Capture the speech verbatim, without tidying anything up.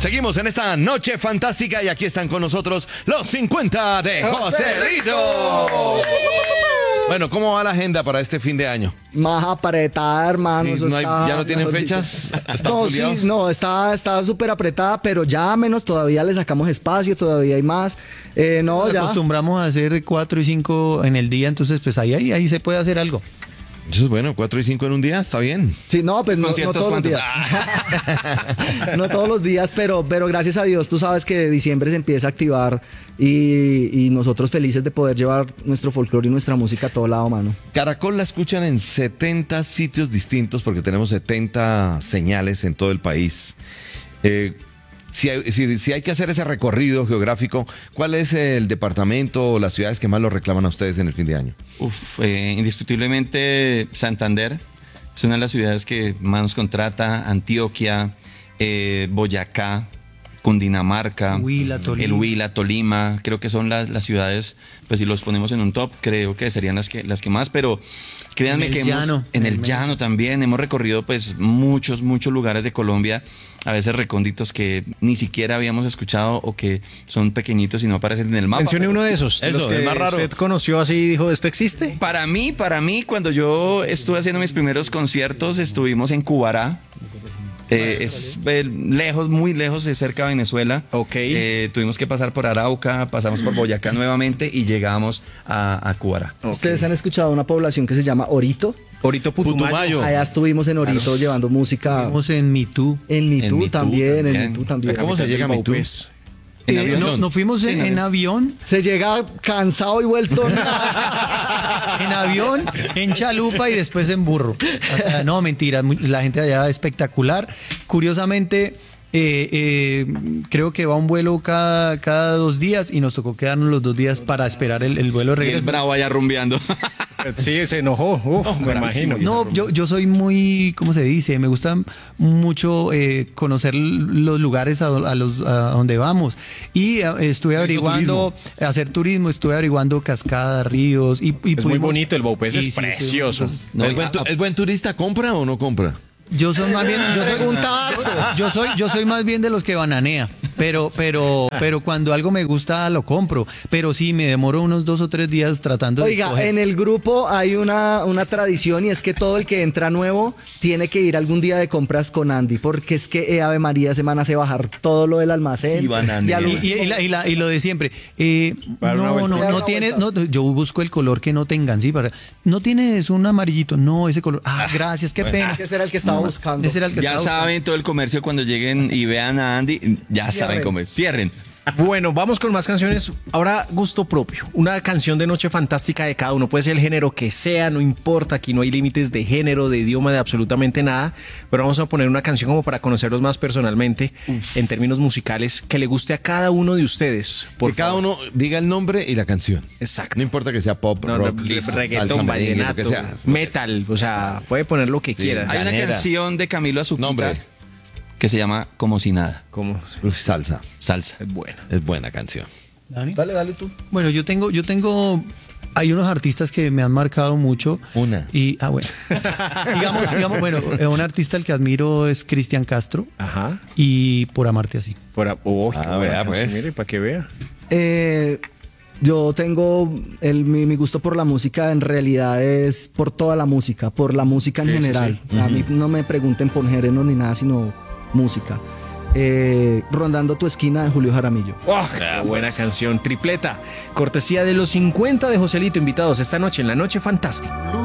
Seguimos en esta noche fantástica y aquí están con nosotros los cincuenta de Joselito. Bueno, ¿cómo va la agenda para este fin de año? Más apretada, hermano. Sí, no hay, ¿Ya no tienen fechas? No, sí, no, está está súper apretada, pero ya menos todavía le sacamos espacio, todavía hay más. Eh, no, Nos ya. acostumbramos a hacer cuatro y cinco en el día, entonces pues ahí, ahí, ahí se puede hacer algo. Eso es bueno, cuatro y cinco en un día, está bien. Sí, no, pues no, no todos los días. No todos los días, pero, pero gracias a Dios, tú sabes que diciembre se empieza a activar y, y nosotros felices de poder llevar nuestro folclore y nuestra música a todo lado, mano. Caracol la escuchan en setenta sitios distintos porque tenemos setenta señales en todo el país. Eh, si, hay, si, si hay que hacer ese recorrido geográfico, ¿cuál es el departamento o las ciudades que más lo reclaman a ustedes en el fin de año? Uf, eh, indiscutiblemente Santander es una de las ciudades que más nos contrata, Antioquia, eh, Boyacá, Cundinamarca, Huila, Tolima. el Huila, Tolima, creo que son las, las ciudades, pues si los ponemos en un top, creo que serían las que, las que más, pero créanme En el que hemos, llano, en el en el llano también, hemos recorrido pues muchos, muchos lugares de Colombia, a veces recónditos que ni siquiera habíamos escuchado o que son pequeñitos y no aparecen en el mapa. Mencione uno de esos, de Eso, los que el más raro. usted conoció así y dijo, ¿esto existe? Para mí, para mí, cuando yo estuve haciendo mis primeros conciertos, estuvimos en Cubará. Eh, es eh, lejos, muy lejos, es cerca de Venezuela. Ok. Eh, tuvimos que pasar por Arauca, pasamos por Boyacá nuevamente y llegamos a, a Cubará. ¿Ustedes han escuchado una población que se llama Orito? Orito Putumayo. Putumayo. Allá estuvimos en Orito Claro. llevando música. Estamos en Me Too. En Mitú En Mitú también, en también. Mitú también. ¿Cómo se llega a Mitú? Pues, ¿En Eh, avión? no, nos fuimos Sí, en, en en avión, Se llega cansado y vuelto. en avión, en chalupa y después en burro. O sea, no, mentira, muy- la gente allá espectacular. Curiosamente, eh, eh, creo que va un vuelo cada, cada dos días y nos tocó quedarnos los dos días para esperar el, el vuelo de Y el regreso. bravo allá rumbeando. sí, se enojó, uf, me imagino. No, yo, yo soy muy, ¿cómo se dice? Me gusta mucho eh, conocer los lugares a, do- a los, a donde vamos. Y eh, estuve averiguando, hacer turismo, estuve averiguando cascadas, ríos. Y, y Es muy pudimos- bonito, el Baupés Sí, es sí, sí, precioso. No, ¿Es, buen, tu- ¿Es buen turista? ¿Compra o no compra? Yo soy más bien, yo soy, yo soy, yo soy más bien de los que bananea, pero, pero, pero cuando algo me gusta lo compro. Pero sí, me demoro unos dos o tres días tratando de Oiga, escoger. en el grupo hay una, una tradición y es que todo el que entra nuevo tiene que ir algún día de compras con Andy, porque es que eh, Ave María se van a hacer bajar todo lo del almacén. Sí, bananea. Y al- Y, y- y la- y la- y lo de siempre. Eh, Para una no, vuelta. no, Dar no una tienes. vuelta. No, yo busco el color que no tengan, sí. Para, no tienes un amarillito. No, ese color. Ah, gracias, qué pena. Ese era el que estaba No, buscando. Ese era el que Ya estaba buscando. saben, todo el comercio cuando lleguen y vean a Andy, ya Cierren. saben cómo es. Cierren. Bueno, vamos con más canciones. Ahora, gusto propio. Una canción de noche fantástica de cada uno. Puede ser el género que sea, no importa. Aquí no hay límites de género, de idioma, de absolutamente nada. Pero vamos a poner una canción como para conocerlos más personalmente, en términos musicales, que le guste a cada uno de ustedes. Por Que cada favor. uno diga el nombre y la canción. Exacto. No importa que sea pop, No, rock, no, salsa, reggaetón, merengue, lo vallenato, que sea. metal, o sea, puede poner lo que Sí. quiera. Hay una Llanera. canción de Camilo Azuquita Nombre. que se llama Como si nada, Como Uf, salsa. salsa. es buena. Es buena canción. ¿Dani? Dale, dale tú. Bueno, yo tengo, yo tengo, hay unos artistas que me han marcado mucho. Una. Y, ah, bueno. digamos, digamos, bueno, eh, un artista al que admiro es Cristian Castro Ajá. y Por Amarte Así. Por a- oh, qué Ah, buena vea, canción, pues. mire, para que vea. Eh, yo tengo el, mi, mi gusto por la música, en realidad es por toda la música, por la música en Sí, sí, general. A mí no me pregunten por género ni nada, sino música. Eh, Rondando tu esquina de Julio Jaramillo. Oh, qué buena canción, tripleta. Cortesía de los cincuenta de Joselito, invitados esta noche en La Noche Fantástica.